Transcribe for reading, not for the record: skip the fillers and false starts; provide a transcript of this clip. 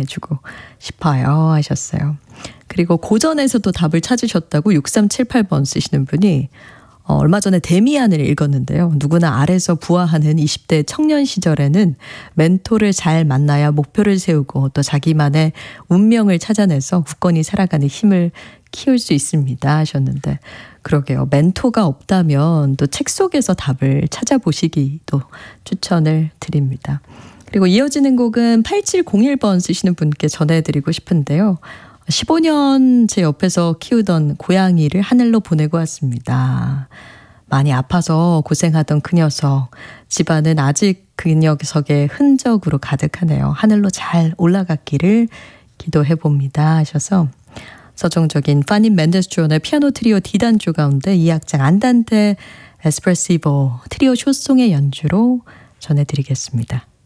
보내주고 싶어요 하셨어요. 그리고 고전에서도 답을 찾으셨다고 6378번 쓰시는 분이 얼마 전에 데미안을 읽었는데요. 누구나 아래서 부화하는 20대 청년 시절에는 멘토를 잘 만나야 목표를 세우고 또 자기만의 운명을 찾아내서 굳건히 살아가는 힘을 키울 수 있습니다 하셨는데 그러게요. 멘토가 없다면 또 책 속에서 답을 찾아보시기도 추천을 드립니다. 그리고 이어지는 곡은 8701번 쓰시는 분께 전해드리고 싶은데요. 15년 제 옆에서 키우던 고양이를 하늘로 보내고 왔습니다. 많이 아파서 고생하던 그 녀석, 집안은 아직 그 녀석의 흔적으로 가득하네요. 하늘로 잘 올라갔기를 기도해봅니다 하셔서 서정적인 파니 멘데스 조언의 피아노 트리오 D단조 가운데 2악장 안단테 에스프레시보 트리오 쇼송의 연주로 전해드리겠습니다.